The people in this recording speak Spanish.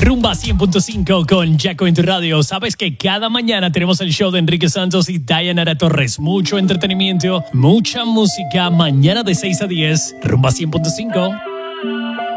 Rumba 100.5 con Jaco en tu radio. Sabes que cada mañana tenemos el show de Enrique Santos y Dayanara Torres. Mucho entretenimiento, mucha música. Mañana de 6 a 10. Rumba 100.5.